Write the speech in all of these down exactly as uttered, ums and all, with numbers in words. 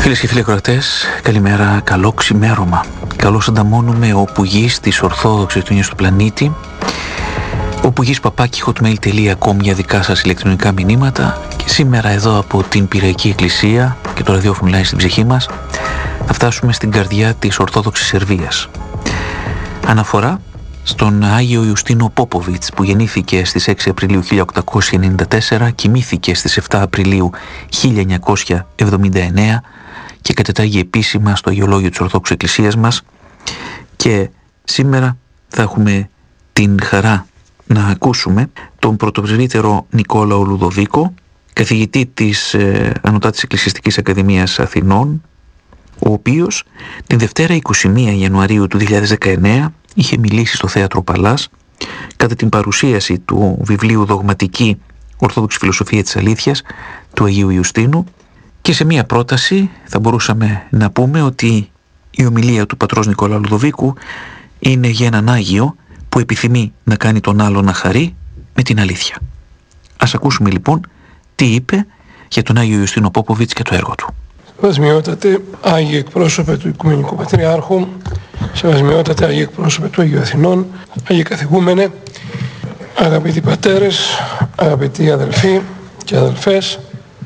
Φίλες και φίλοι ακροατές, καλημέρα, καλό ξημέρωμα. Καλώς ανταμώνουμε όπου γης της Ορθόδοξης Κοινωνίας του Πλανήτη, όπου γης παπάκι hotmail τελεία com για δικά σας ηλεκτρονικά μηνύματα, και σήμερα εδώ από την Πυραϊκή Εκκλησία και το ραδιόφωνο live στην ψυχή μας θα φτάσουμε στην καρδιά της Ορθόδοξης Σερβίας. Αναφορά στον Άγιο Ιουστίνο Πόποβιτς, που γεννήθηκε στις έξι Απριλίου χίλια οκτακόσια ενενήντα τέσσερα, κοιμήθηκε στις επτά Απριλίου χίλια εννιακόσια εβδομήντα εννέα και κατετάγει επίσημα στο Αγιολόγιο της Ορθόδοξης Εκκλησίας μας. Και σήμερα θα έχουμε την χαρά να ακούσουμε τον πρωτοπρεσβύτερο Νικόλαο Λουδοβίκο, καθηγητή της ε, Ανωτάτης Εκκλησιαστικής Ακαδημίας Αθηνών, ο οποίος την Δευτέρα είκοσι μία Ιανουαρίου του δύο χιλιάδες δεκαεννέα είχε μιλήσει στο Θέατρο Παλάς κατά την παρουσίαση του βιβλίου «Δογματική Ορθόδοξη Φιλοσοφία της Αλήθειας» του Αγίου Ιουστίνου, και σε μία πρόταση θα μπορούσαμε να πούμε ότι η ομιλία του πατρός Νικόλαου Λουδοβίκου είναι για έναν Άγιο που επιθυμεί να κάνει τον άλλο να χαρεί με την αλήθεια. Ας ακούσουμε λοιπόν τι είπε για τον Άγιο Ιουστίνο Πόποβιτς και το έργο του. Σεβασμιότατε Άγιοι εκπρόσωπε του Οικουμενικού Πατριάρχου, σεβασμιότατε Άγιοι εκπρόσωπε του Αγίου Αθηνών, Άγιοι καθηγούμενε, αγαπητοί πατέρες, αγαπητοί αδελφοί και αδελφές,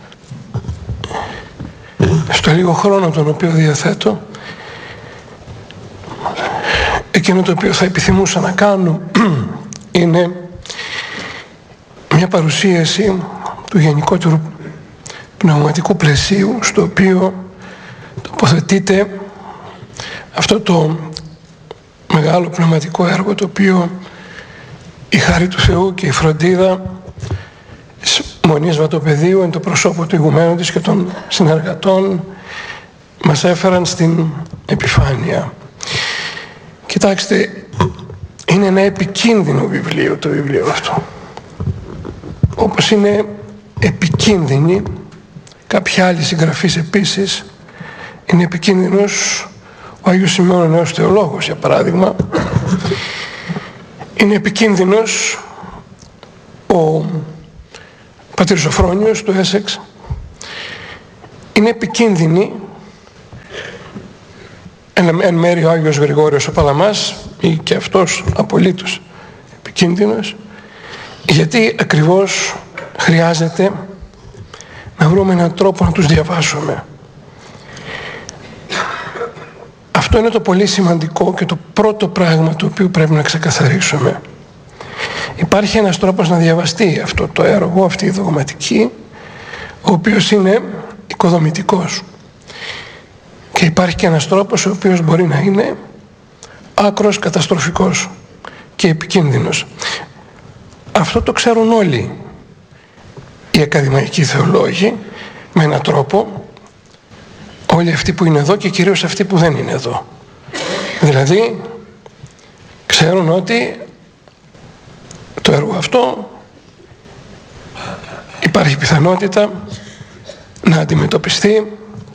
στο λίγο χρόνο τον οποίο διαθέτω, εκείνο το οποίο θα επιθυμούσα να κάνω είναι μια παρουσίαση του γενικότερου πνευματικού πλαισίου στο οποίο τοποθετείται αυτό το μεγάλο πνευματικό έργο, το οποίο η χάρη του Θεού και η φροντίδα της Μονής Βατοπεδίου εν το προσώπο του ηγουμένου της και των συνεργατών μας έφεραν στην επιφάνεια. Κοιτάξτε, είναι ένα επικίνδυνο βιβλίο το βιβλίο αυτό, όπως είναι επικίνδυνη κάποια άλλη συγγραφής επίσης. Είναι επικίνδυνος ο Άγιος Σημειών ο Νέος Θεολόγος, για παράδειγμα. Είναι επικίνδυνος ο πατήρ Σοφρόνιος του Έσεξ. Είναι επικίνδυνη εν μέρει ο Άγιος Γρηγόριος ο Παλαμάς, ή και αυτός απολύτως επικίνδυνος, γιατί ακριβώς χρειάζεται να βρούμε έναν τρόπο να τους διαβάσουμε. Αυτό είναι το πολύ σημαντικό και το πρώτο πράγμα το οποίο πρέπει να ξεκαθαρίσουμε. Υπάρχει ένας τρόπος να διαβαστεί αυτό το έργο, αυτή η δογματική, ο οποίος είναι οικοδομητικός. Και υπάρχει και ένας τρόπος ο οποίος μπορεί να είναι άκρος καταστροφικός και επικίνδυνος. Αυτό το ξέρουν όλοι οι ακαδημαϊκοί θεολόγοι με έναν τρόπο, όλοι αυτοί που είναι εδώ και κυρίως αυτοί που δεν είναι εδώ. Δηλαδή ξέρουν ότι το έργο αυτό υπάρχει πιθανότητα να αντιμετωπιστεί,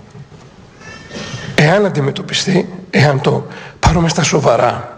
εάν αντιμετωπιστεί, εάν το πάρουμε στα σοβαρά,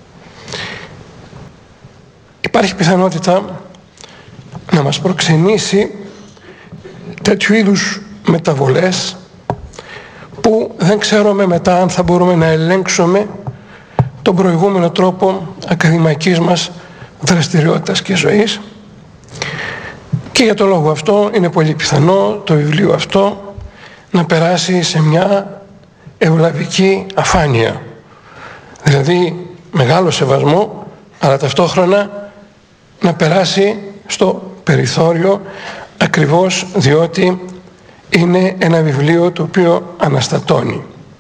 υπάρχει πιθανότητα να μας προξενήσει τέτοιου είδους μεταβολές που δεν ξέρουμε μετά αν θα μπορούμε να ελέγξουμε τον προηγούμενο τρόπο ακαδημαϊκής μας δραστηριότητας και ζωής. Και για τον λόγο αυτό είναι πολύ πιθανό το βιβλίο αυτό να περάσει σε μια ευλαβική αφάνεια, δηλαδή μεγάλο σεβασμό, αλλά ταυτόχρονα να περάσει στο περιθώριο, ακριβώς διότι είναι ένα βιβλίο το οποίο αναστατώνει.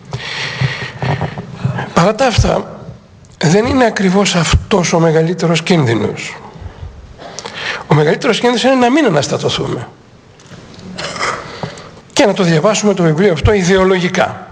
Παρά τα αυτά, δεν είναι ακριβώς αυτός ο μεγαλύτερος κίνδυνος. Ο μεγαλύτερος κίνδυνος είναι να μην αναστατωθούμε και να το διαβάσουμε το βιβλίο αυτό ιδεολογικά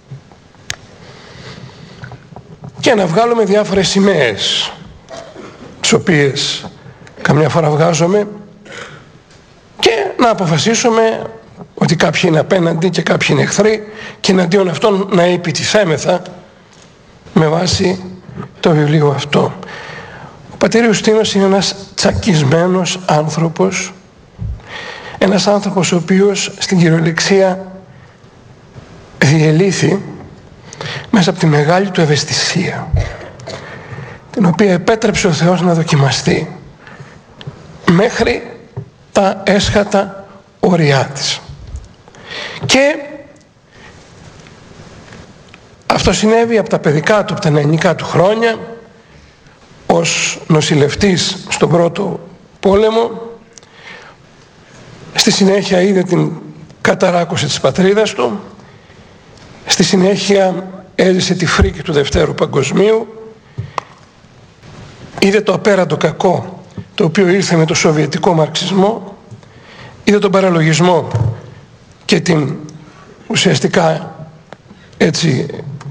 και να βγάλουμε διάφορες σημαίες, τις οποίες καμιά φορά βγάζουμε, και να αποφασίσουμε ότι κάποιοι είναι απέναντι και κάποιοι είναι εχθροί και εναντίον αυτών να επιτιθέμεθα με βάση το βιβλίο αυτό. Ο πατήρ Ιουστίνος είναι ένας τσακισμένος άνθρωπος, ένας άνθρωπος ο οποίος στην κυριολεξία διελήθη μέσα από τη μεγάλη του ευαισθησία, την οποία επέτρεψε ο Θεός να δοκιμαστεί μέχρι τα έσχατα όρια της. Και αυτό συνέβη από τα παιδικά του, από τα νεανικά του χρόνια, ως νοσηλευτής στον πρώτο πόλεμο. Στη συνέχεια είδε την καταράκωση της πατρίδας του. Στη συνέχεια έζησε τη φρίκη του Δευτέρου Παγκοσμίου. Είδε το απέραντο κακό το οποίο ήρθε με το σοβιετικό μαρξισμό. Είδε τον παραλογισμό και την ουσιαστικά έτσι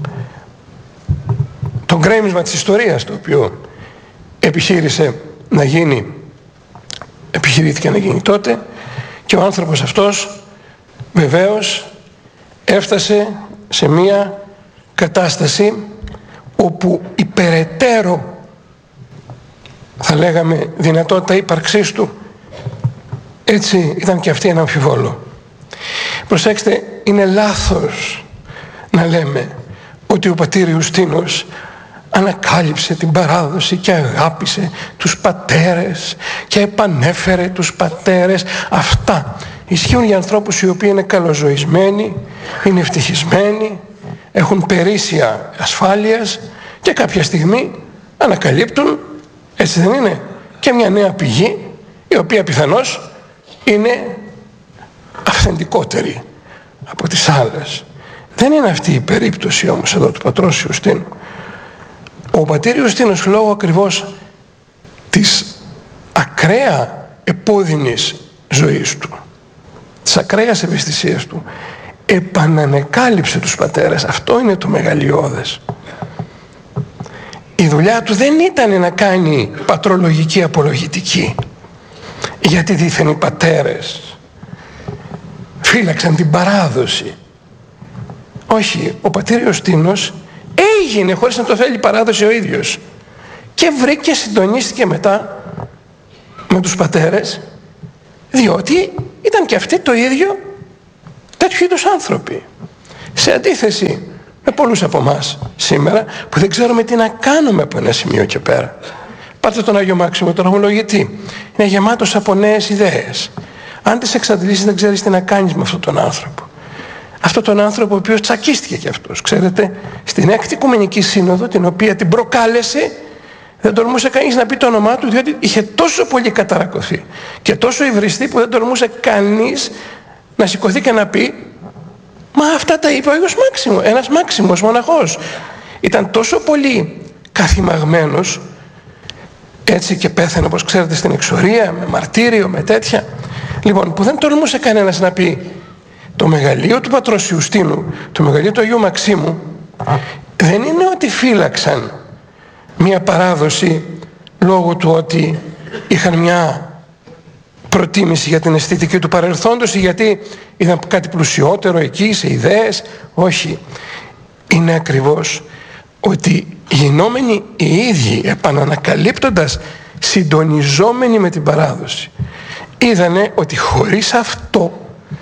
το γκρέμισμα της ιστορίας το οποίο επιχείρησε να γίνει, επιχειρήθηκε να γίνει τότε, και ο άνθρωπος αυτός βεβαίως έφτασε σε μία κατάσταση όπου η περαιτέρω, θα λέγαμε, δυνατότητα ύπαρξής του έτσι ήταν και αυτή ένα αμφιβόλο. Προσέξτε, είναι λάθος να λέμε ότι ο πατήρ Ιουστίνος ανακάλυψε την παράδοση και αγάπησε τους πατέρες και επανέφερε τους πατέρες. Αυτά ισχύουν για ανθρώπους οι οποίοι είναι καλοζωισμένοι, είναι ευτυχισμένοι, έχουν περίσσια ασφάλειας και κάποια στιγμή ανακαλύπτουν, έτσι δεν είναι, και μια νέα πηγή η οποία πιθανώς είναι αυθεντικότερη από τις άλλες. Δεν είναι αυτή η περίπτωση όμως εδώ του πατρός Ιουστίνου. Ο πατήρ Ιουστίνος, λόγω ακριβώς της ακραία επώδυνης ζωής του, της ακραίας ευαισθησίας του, επανανεκάλυψε τους πατέρες. Αυτό είναι το μεγαλειώδες. Η δουλειά του δεν ήταν να κάνει πατρολογική απολογητική, γιατί δήθεν οι πατέρες φύλαξαν την παράδοση. Όχι, ο πατήρ Ιουστίνος έγινε, χωρίς να το θέλει, παράδοση ο ίδιος, και βρήκε, συντονίστηκε μετά με τους πατέρες, διότι ήταν και αυτοί το ίδιο τέτοιου είδους άνθρωποι, σε αντίθεση με πολλούς από εμάς σήμερα που δεν ξέρουμε τι να κάνουμε από ένα σημείο και πέρα. Πάρτε τον Άγιο Μάξιμο, τον ομολογητή, είναι γεμάτος από νέες ιδέες. Αν τις εξαντλήσεις δεν ξέρεις τι να κάνεις με αυτόν τον άνθρωπο. Αυτόν τον άνθρωπο ο οποίος τσακίστηκε κι αυτός, ξέρετε, στην έκτη Οικουμενική Σύνοδο, την οποία την προκάλεσε, δεν τολμούσε κανείς να πει το όνομά του, διότι είχε τόσο πολύ καταρακωθεί και τόσο υβριστεί που δεν τολμούσε κανείς να σηκωθεί και να πει «Μα αυτά τα είπε ο Άγιος Μάξιμο», ένας Μάξιμος μοναχός. Ήταν τόσο πολύ καθημαγμένος, έτσι, και πέθανε, όπως ξέρετε, στην εξορία, με μαρτύριο, με τέτοια, λοιπόν, που δεν τολμούσε κανένας να πει το μεγαλείο του πατρός Ιουστίνου, το μεγαλείο του Αγίου Μαξίμου, δεν είναι ότι φύλαξαν μια παράδοση λόγω του ότι είχαν μια προτίμηση για την αισθητική του παρελθόντος ή γιατί είδαν κάτι πλουσιότερο εκεί σε ιδέες. Όχι, είναι ακριβώς ότι γινόμενοι οι ίδιοι, επανανακαλύπτοντας, συντονιζόμενοι με την παράδοση, είδανε ότι χωρίς αυτό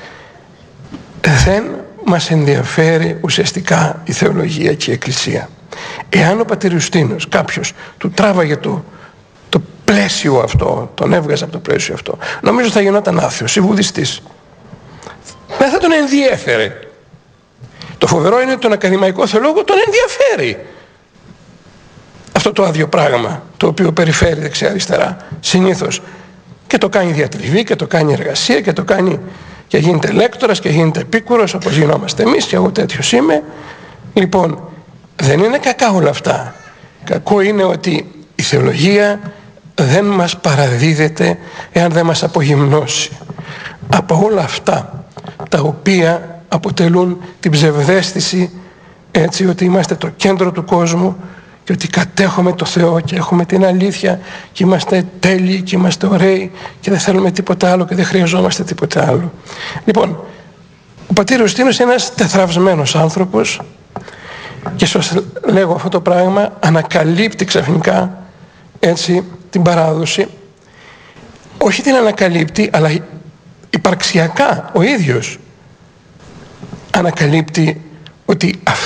δεν μας ενδιαφέρει ουσιαστικά η θεολογία και η Εκκλησία. Εάν ο πατήρ Ιουστίνος κάποιος του τράβαγε το, το πλαίσιο αυτό, τον έβγαζε από το πλαίσιο αυτό, νομίζω θα γινόταν άθεος ή βουδιστής. Δεν θα τον ενδιέφερε. Το φοβερό είναι ότι τον ακαδημαϊκό θεολόγο τον ενδιαφέρει αυτό το άδειο πράγμα, το οποίο περιφέρει δεξιά-αριστερά συνήθως, και το κάνει διατριβή και το κάνει εργασία και το κάνει και γίνεται λέκτορας και γίνεται επίκουρος, όπως γινόμαστε εμείς, και εγώ τέτοιος είμαι. Λοιπόν, δεν είναι κακά όλα αυτά. Κακό είναι ότι η θεολογία δεν μας παραδίδεται εάν δεν μας απογυμνώσει από όλα αυτά τα οποία αποτελούν την ψευδαίσθηση, έτσι, ότι είμαστε το κέντρο του κόσμου και ότι κατέχουμε το Θεό και έχουμε την αλήθεια και είμαστε τέλειοι και είμαστε ωραίοι και δεν θέλουμε τίποτα άλλο και δεν χρειαζόμαστε τίποτα άλλο. Λοιπόν, ο πατήρ Ιουστίνος είναι ένας τεθραυσμένος άνθρωπος και σας λέγω αυτό το πράγμα, ανακαλύπτει ξαφνικά, έτσι, την παράδοση. Όχι την ανακαλύπτει, αλλά υπαρξιακά ο ίδιος ανακαλύπτει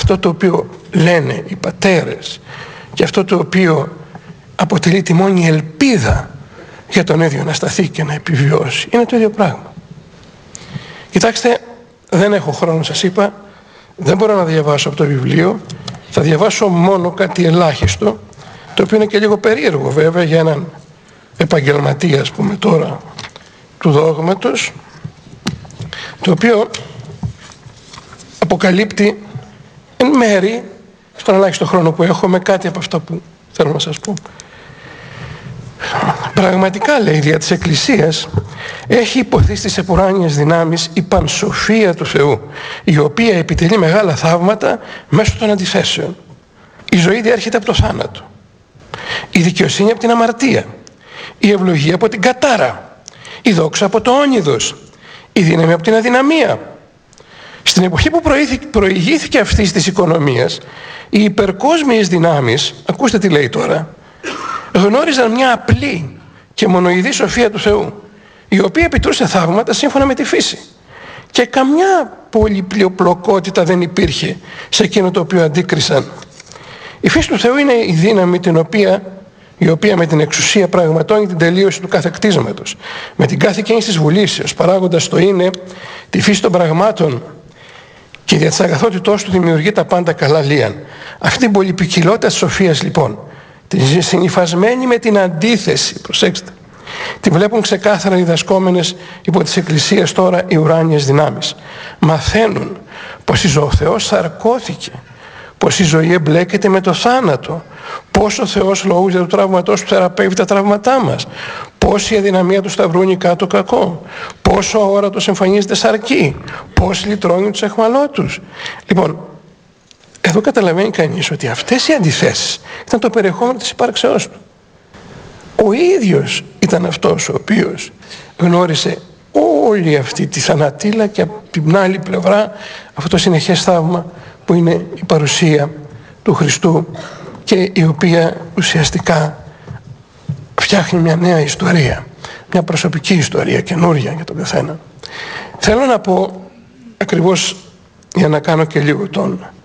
αυτό το οποίο λένε οι πατέρες και αυτό το οποίο αποτελεί τη μόνη ελπίδα για τον ίδιο να σταθεί και να επιβιώσει, είναι το ίδιο πράγμα. Κοιτάξτε, δεν έχω χρόνο, σας είπα, δεν μπορώ να διαβάσω από το βιβλίο, θα διαβάσω μόνο κάτι ελάχιστο, το οποίο είναι και λίγο περίεργο βέβαια για έναν επαγγελματία, ας πούμε τώρα, του δόγματος, το οποίο αποκαλύπτει εν μέρη, στον ελάχιστο χρόνο που έχω, με κάτι από αυτά που θέλω να σας πω. Πραγματικά, λέει, δια της Εκκλησίας έχει υποθεί στις επουράνιες δυνάμεις η πανσοφία του Θεού, η οποία επιτελεί μεγάλα θαύματα μέσω των αντιθέσεων. Η ζωή διέρχεται από το θάνατο, η δικαιοσύνη από την αμαρτία, η ευλογία από την κατάρα, η δόξα από το όνειδος, η δύναμη από την αδυναμία. Στην εποχή που προηγήθηκε αυτής της οικονομίας, οι υπερκόσμιες δυνάμεις, ακούστε τι λέει τώρα, γνώριζαν μια απλή και μονοειδή σοφία του Θεού, η οποία επιτρούσε θαύματα σύμφωνα με τη φύση. Και καμιά πολυπλοκότητα δεν υπήρχε σε εκείνο το οποίο αντίκρισαν. Η φύση του Θεού είναι η δύναμη την οποία, η οποία με την εξουσία πραγματώνει την τελείωση του κάθε κτίσματος. Με την κάθε κίνηση της βουλήσεως, παράγοντας το είναι τη φύση των πραγμάτων και δια της αγαθότητός του δημιουργεί τα πάντα καλά λίαν. Αυτή την πολυπικιλότητα της σοφίας λοιπόν, την συνυφασμένη με την αντίθεση, προσέξτε, τη βλέπουν ξεκάθαρα οι διδασκόμενες υπό της Εκκλησίας τώρα οι ουράνιες δυνάμεις. Μαθαίνουν πως ο Θεός σαρκώθηκε, πως η ζωή εμπλέκεται με το θάνατο, πως ο Θεός λόγους για το τραυματός του θεραπεύει τα τραύματά μας, πως η αδυναμία του σταυρούν κάτω κακό, πως ο αόρατος εμφανίζεται σαρκή, πως λυτρώνει τους εχμαλώτους. Λοιπόν, εδώ καταλαβαίνει κανείς ότι αυτές οι αντιθέσεις ήταν το περιεχόμενο της υπάρξεώς του. Ο ίδιος ήταν αυτός ο οποίος γνώρισε όλη αυτή τη θανατήλα και από την άλλη πλευρά αυτό το συνεχές θαύμα που είναι η παρουσία του Χριστού και η οποία ουσιαστικά φτιάχνει μια νέα ιστορία, μια προσωπική ιστορία καινούρια για τον καθένα. Θέλω να πω ακριβώς, για να κάνω και λίγο τον